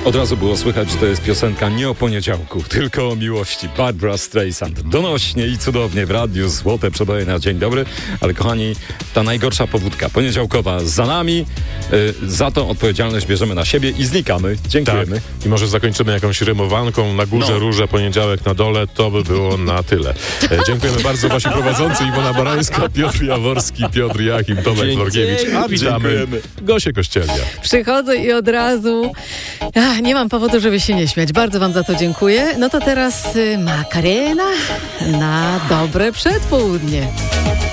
Od razu było słychać, że to jest piosenka nie o poniedziałku, tylko o miłości. Barbra Streisand. Donośnie i cudownie w radiu, złote przeboje na dzień dobry. Ale kochani, ta najgorsza pobudka poniedziałkowa za nami. Za tą odpowiedzialność bierzemy na siebie i znikamy. Dziękujemy. Tak. I może zakończymy jakąś rymowanką. Na górze róże, poniedziałek na dole. To by było na tyle. Dziękujemy bardzo wasi prowadzący Iwona Barańska, Piotr Jaworski, Piotr Jachim, Tomek Florkiewicz. A witamy Gosię Kościelia. Przychodzę i od razu nie mam powodu, żeby się nie śmiać. Bardzo wam za to dziękuję. No to teraz Macarena na dobre przedpołudnie.